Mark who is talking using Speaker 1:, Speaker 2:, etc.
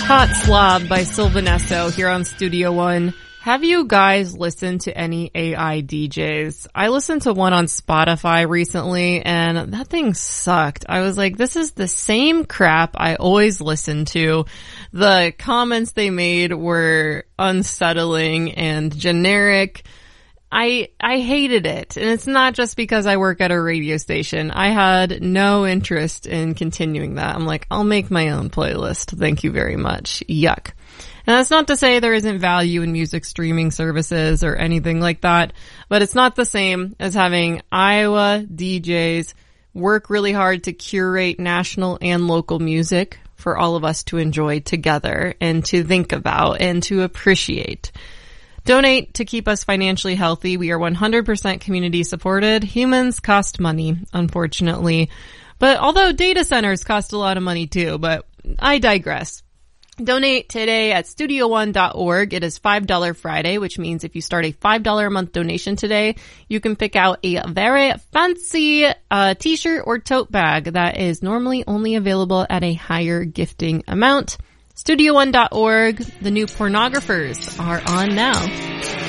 Speaker 1: Hot Slob by Sylvanesso here on Studio One. Have you guys listened to any AI DJs? I listened to one on Spotify recently and that thing sucked. I was like, this is the same crap I always listen to. The comments they made were unsettling and generic. I hated it. And it's not just because I work at a radio station. I had no interest in continuing that. I'm like, I'll make my own playlist. Thank you very much. Yuck. And that's not to say there isn't value in music streaming services or anything like that, but it's not the same as having Iowa DJs work really hard to curate national and local music for all of us to enjoy together and to think about and to appreciate. Donate to keep us financially healthy. We are 100% community supported. Humans cost money, unfortunately. But although data centers cost a lot of money too, but I digress. Donate today at studio1.org. It is $5 Friday, which means if you start a $5 a month donation today, you can pick out a very fancy t-shirt or tote bag that is normally only available at a higher gifting amount. Studio1.org. The new pornographers are on now.